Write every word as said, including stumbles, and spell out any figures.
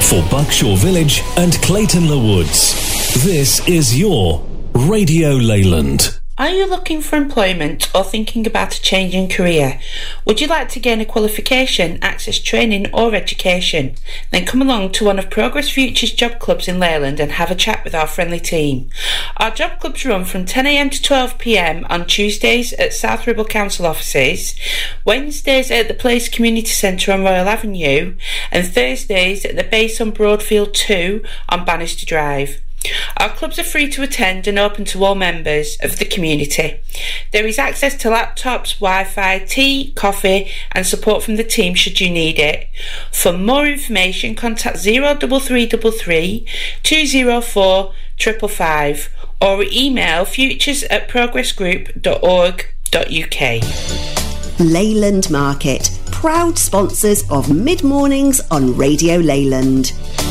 For Buckshaw Village and Clayton-le Woods, this is your Radio Leyland. Are you looking for employment or thinking about a change in career? Would you like to gain a qualification, access training or education? Then come along to one of Progress Future's job clubs in Leyland and have a chat with our friendly team. Our job clubs run from ten a m to twelve p m on Tuesdays at South Ribble Council offices, Wednesdays at the Place Community Centre on Royal Avenue, and Thursdays at the base on Broadfield two on Bannister Drive. Our clubs are free to attend and open to all members of the community. There is access to laptops, Wi-Fi, tea, coffee and support from the team should you need it. For more information, contact zero three three three three, two zero four five five five or email futures at progress group dot org dot u k. Leyland Market, proud sponsors of Mid Mornings on Radio Leyland.